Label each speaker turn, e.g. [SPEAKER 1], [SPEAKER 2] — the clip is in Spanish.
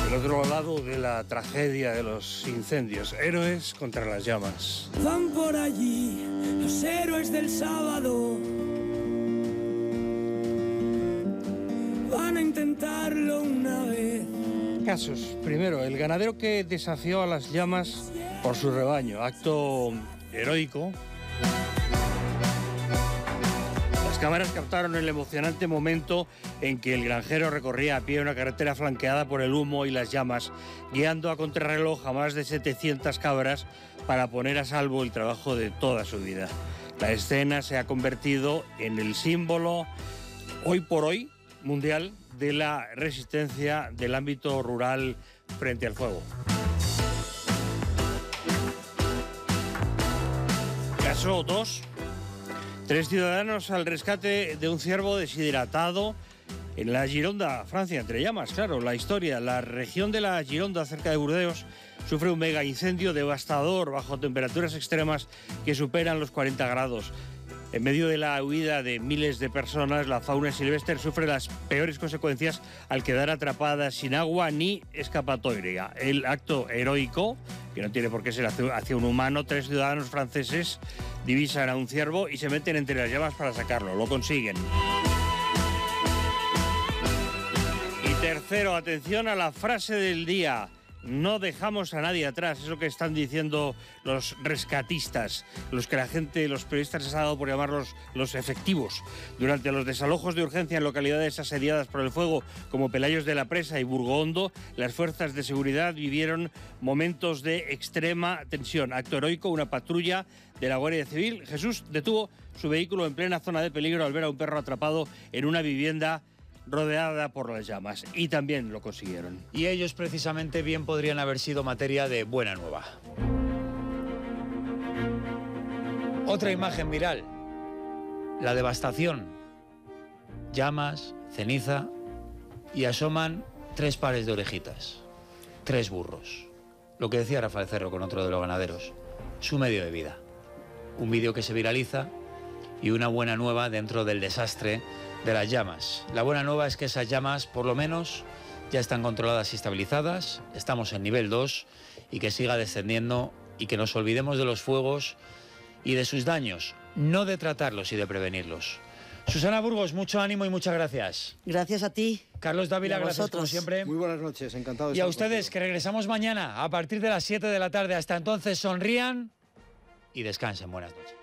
[SPEAKER 1] Del otro lado de la tragedia de los incendios, héroes contra las llamas.
[SPEAKER 2] Van por allí los héroes del sábado. Van a intentarlo una vez.
[SPEAKER 1] Casos. Primero, el ganadero que desafió a las llamas por su rebaño. Acto heroico. Las cámaras captaron el emocionante momento en que el granjero recorría a pie una carretera flanqueada por el humo y las llamas, guiando a contrarreloj a más de 700 cabras para poner a salvo el trabajo de toda su vida. La escena se ha convertido en el símbolo, hoy por hoy, mundial de la resistencia del ámbito rural frente al fuego. Caso 2. 3 ciudadanos al rescate de un ciervo deshidratado en la Gironda, Francia, entre llamas. Claro, la historia. La región de la Gironda, cerca de Burdeos, sufre un mega incendio devastador bajo temperaturas extremas que superan los 40 grados. En medio de la huida de miles de personas, la fauna silvestre sufre las peores consecuencias al quedar atrapada sin agua ni escapatoria. El acto heroico, que no tiene por qué ser hacia un humano, 3 ciudadanos franceses divisan a un ciervo y se meten entre las llamas para sacarlo. Lo consiguen. Y tercero, atención a la frase del día. No dejamos a nadie atrás, es lo que están diciendo los rescatistas, los que la gente, los periodistas les ha dado por llamarlos los efectivos. Durante los desalojos de urgencia en localidades asediadas por el fuego como Pelayos de la Presa y Burgondo, las fuerzas de seguridad vivieron momentos de extrema tensión. Acto heroico, una patrulla de la Guardia Civil, Jesús, detuvo su vehículo en plena zona de peligro al ver a un perro atrapado en una vivienda rodeada por las llamas, y también lo consiguieron.
[SPEAKER 3] Y ellos precisamente bien podrían haber sido materia de buena nueva. Otra imagen viral, la devastación, llamas, ceniza, y asoman 3 pares de orejitas, 3 burros. Lo que decía Rafael Cerro con otro de los ganaderos, su medio de vida. Un vídeo que se viraliza y una buena nueva dentro del desastre de las llamas. La buena nueva es que esas llamas, por lo menos, ya están controladas y estabilizadas, estamos en nivel 2 y que siga descendiendo y que nos olvidemos de los fuegos y de sus daños, no de tratarlos y de prevenirlos. Susana Burgos, mucho ánimo y muchas gracias.
[SPEAKER 4] Gracias a ti.
[SPEAKER 3] Carlos Dávila, gracias como siempre.
[SPEAKER 5] Muy buenas noches, encantado de
[SPEAKER 3] Y a
[SPEAKER 5] estar
[SPEAKER 3] ustedes,
[SPEAKER 5] contigo.
[SPEAKER 3] que regresamos mañana a partir de las 7 de la tarde. Hasta entonces, sonrían y descansen. Buenas noches.